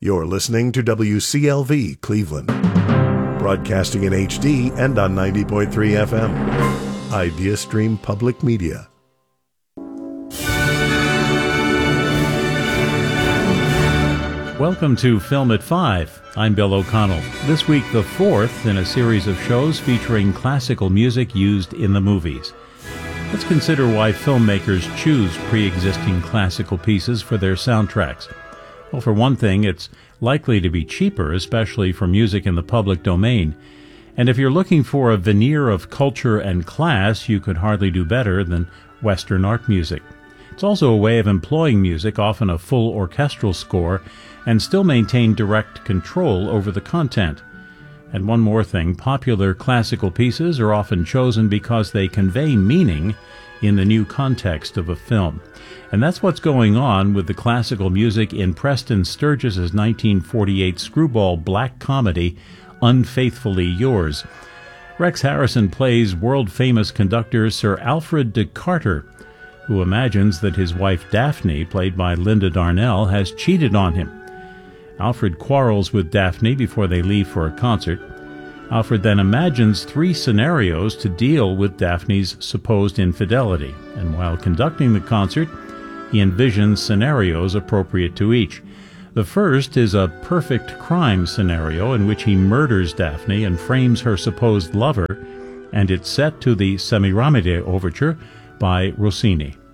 You're listening to WCLV Cleveland, broadcasting in HD and on 90.3 FM. Idea Stream Public Media. Welcome to Film at 5. I'm Bill O'Connell. This week, the fourth in a series of shows featuring classical music used in the movies. Let's consider why filmmakers choose pre-existing classical pieces for their soundtracks. Well, for one thing, it's likely to be cheaper, especially for music in the public domain. And if you're looking for a veneer of culture and class, you could hardly do better than Western art music. It's also a way of employing music, often a full orchestral score, and still maintain direct control over the content. And one more thing, popular classical pieces are often chosen because they convey meaning in the new context of a film. And that's what's going on with the classical music in Preston Sturges' 1948 screwball black comedy, Unfaithfully Yours. Rex Harrison plays world-famous conductor Sir Alfred de Carter, who imagines that his wife Daphne, played by Linda Darnell, has cheated on him. Alfred quarrels with Daphne before they leave for a concert. Alfred then imagines 3 scenarios to deal with Daphne's supposed infidelity, and while conducting the concert, he envisions scenarios appropriate to each. The first is a perfect crime scenario in which he murders Daphne and frames her supposed lover, and it's set to the Semiramide overture by Rossini.